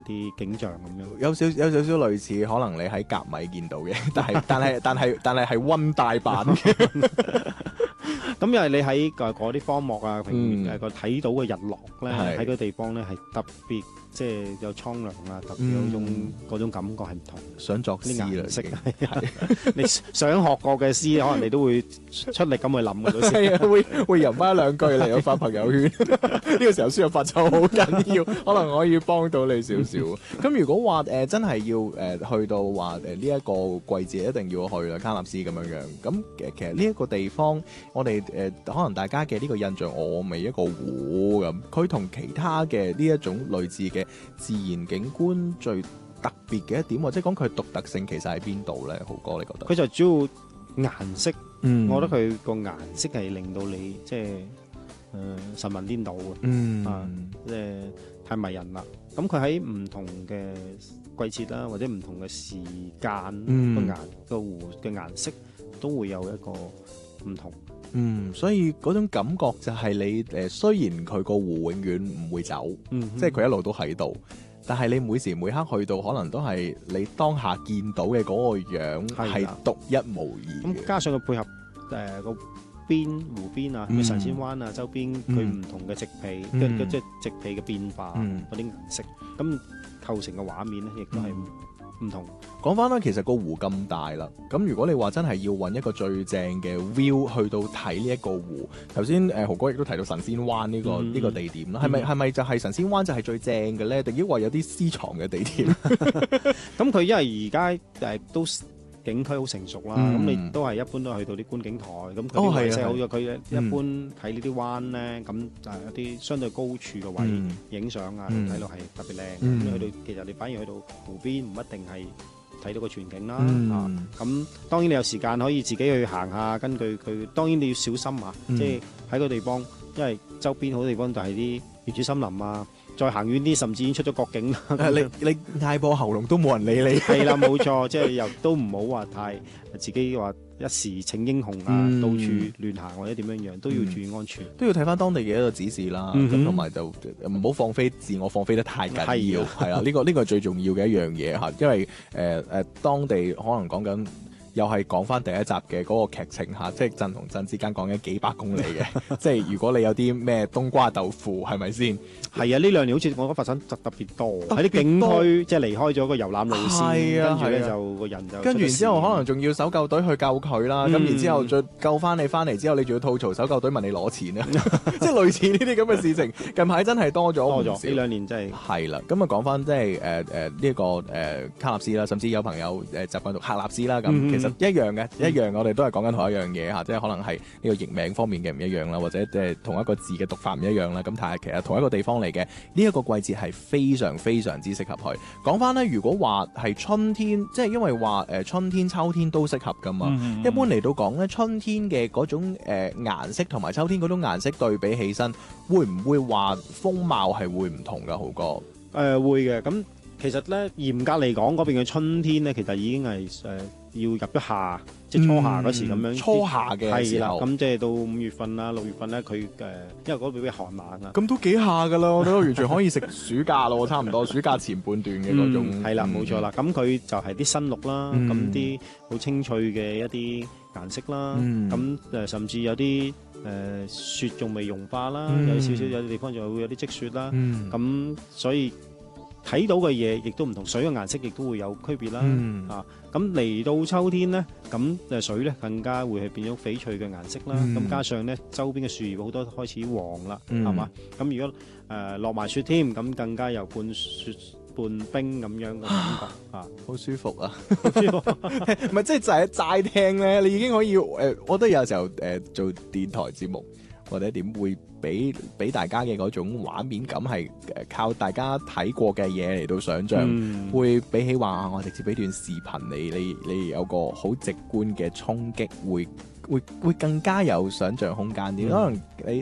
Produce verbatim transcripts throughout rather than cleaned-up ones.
啲景象咁樣。 有少有少少類似，可能你喺甲米見到嘅，但係但係但係但係係溫帶版嘅。 咁因為你喺誒嗰啲荒漠啊、平嗯誒個睇到嘅日落咧， 係喺個地方咧係特別即係有蒼涼啊，特別有種嗰種感覺係唔同。 想作詩啦， 啲顏色已經係你想學過嘅詩，可能你都會出力咁去諗嘅。到時係啊，會會吟翻兩句嚟我發朋友圈。呢個時候輸入法就好緊要，可能可以幫到你少少。咁如果話誒、呃、真係要誒、呃、去到話誒呢一個季節一定要去啦，卡納斯咁樣樣。咁誒其實呢一個地方，我哋誒、呃、可能大家嘅呢個印象，我咪一個湖咁。佢同其他嘅呢一種類似嘅自然景觀最特別嘅一點，或者講佢獨特性其實喺邊度咧？豪哥，你覺得？ 佢就主要顏色， 嗯我覺得佢個顏色係令到你即係誒神魂顛倒嘅， 嗯啊，即係太迷人啦。咁佢喺唔同嘅季節啦，或者唔同嘅時間， 嗯個顏個湖嘅顏色都會有一個唔同。 嗯，所以嗰種感覺就係你誒、呃，雖然佢個湖永遠唔會走， 嗯哼， 即係佢一路都喺度，但係你每時每刻去到，可能都係你當下見到嘅嗰個樣係係啦獨一無二嘅。 咁加上佢配合誒個邊湖邊啊， 嗯神仙灣啊周邊佢唔同嘅植被， 嗯嘅嘅即係植被嘅變化嗯嗰啲顏色，咁構成嘅畫面咧，亦都係唔同。 講翻啦，其實個湖咁大啦，咁如果你話真係要揾一個最正嘅 view 去到睇呢一個湖，頭先誒豪哥亦都提到神仙灣呢、呢個呢、 嗯個地點啦，係咪係咪就係神仙灣就係最正嘅咧？定抑或有啲私藏嘅地點？ 咁佢因為而家誒都景區好成熟啦，咁、 嗯你都係一般都係去到啲觀景台，咁佢哦係啊啲位勢好係咗，佢一般睇呢啲灣咧，咁就係一啲相對高處嘅位嗯影相啊， 嗯睇落係特別靚。咁、 嗯你去到其實你反而去到湖邊唔一定係睇到個全景啦， 嗯啊，咁當然你有時間可以自己去行下，根據佢，當然你要小心啊， 嗯即係喺個地方，因為周邊好多地方就係啲原始森林啊，再行遠啲甚至已經出咗國境啦。 你你嗌破喉嚨都冇人理你。 係啦，冇錯，即係又都唔好話太自己話一時逞英雄啊， 嗯到處亂行或者點樣樣，都要注意安全。 都要睇翻當地嘅一個指示啦， 嗯哼咁同埋就唔好放飛自我放飛得太緊要， 係啊係啦，呢個呢個係最重要嘅一樣嘢嚇，因為誒誒、呃呃、當地可能講緊。又係講翻第一集嘅嗰個劇情嚇，即係鎮同鎮之間講緊幾百公里嘅，即係如果你有啲咩冬瓜豆腐係咪先？ 係啊，呢兩年好似我覺得發生特特別多， 特別喺啲景多區即係離開咗個遊覽路線， 係啊跟住咧係啊就個人就跟住然之後， 出咗事可能仲要搜救隊去救佢啦。咁、 嗯然之後再救翻你翻嚟之後，你仲要吐槽搜救隊問你攞錢啊！即係類似呢啲咁嘅事情，近排真係多咗唔少多咗呢兩年真係係啦，咁啊講翻即係誒誒呢一個誒、呃、卡納斯啦，甚至有朋友誒習慣讀喀納斯啦，咁、 嗯其實一樣嘅， 嗯一樣我哋都係講緊同一樣嘢嚇，即係可能係呢個譯名方面嘅唔一樣啦，或者誒同一個字嘅讀法唔一樣啦。咁但係其實同一個地方嚟嘅，呢、這、一個季節係非常非常之適合去。講翻咧，如果話係春天，即係因為話誒、呃、春天、秋天都適合噶嘛。 嗯一般嚟到講咧，春天嘅嗰種誒、呃、顏色同埋秋天嗰種顏色對比起身，會唔會話風貌係會唔同噶？豪哥？ 誒、呃、會嘅。咁其實咧嚴格嚟講，嗰邊嘅春天咧，其實已經係誒、呃、要入咗夏，即係初夏嗰時咁樣。 嗯初夏嘅係啦， 時候， 咁即係到五月份啦、六月份咧，佢誒因為嗰度比較寒冷啊。 咁都幾下噶啦，我覺得完全可以食暑假咯，差唔多暑假前半段嘅嗰種。 嗯係啦，冇錯啦。咁佢就係啲新綠啦， 嗯咁啲好清脆嘅一啲顏色啦， 嗯咁誒甚至有啲誒雪仲未融化啦， 嗯有少少有啲地方就會有啲積雪啦。 嗯咁所以睇到嘅嘢亦都唔同，水嘅顏色亦都會有區別啦。 嗯啊，咁嚟到秋天咧，咁誒水咧更加會係變咗翡翠嘅顏色啦。咁、 嗯加上咧周邊嘅樹葉好多開始黃啦， 嗯係嘛、咁如果誒落埋雪添，咁更加有半雪半冰咁樣嘅感覺啊， 好舒服啊！ 好舒服。 唔係即係就係齋聽咧，你已經可以誒、呃，我覺得有時候誒、呃、做電台節目或者點會俾俾大家嘅嗰種畫面感係誒靠大家睇過嘅嘢嚟到想像， 嗯會比起話我直接俾段視頻你，你你有個好直觀嘅衝擊，會會會更加有想像空間啲。 嗯可能你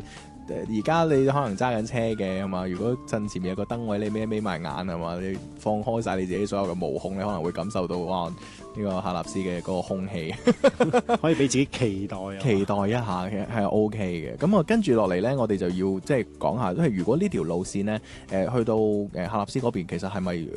而家你可能揸緊車嘅係嘛？如果趁前面有個燈位，你眯眯埋眼係嘛？你放開晒你自己所有嘅毛孔，你可能會感受到哇呢、呢個喀納斯嘅嗰個空氣， 可以俾自己期待啊， 期待一下嘅係 O K 嘅。咁啊跟住落嚟咧，我哋就要即係講下，即係如果呢條路線咧誒、呃、去到誒喀納斯嗰邊，其實係咪